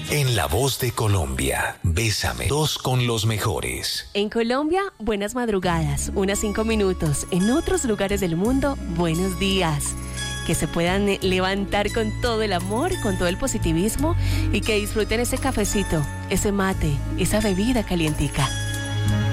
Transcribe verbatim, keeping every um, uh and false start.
En La Voz de Colombia, Bésame, dos con los mejores. En Colombia, buenas madrugadas, unas cinco minutos. En otros lugares del mundo, buenos días. Que se puedan levantar con todo el amor, con todo el positivismo y que disfruten ese cafecito, ese mate, esa bebida calientica.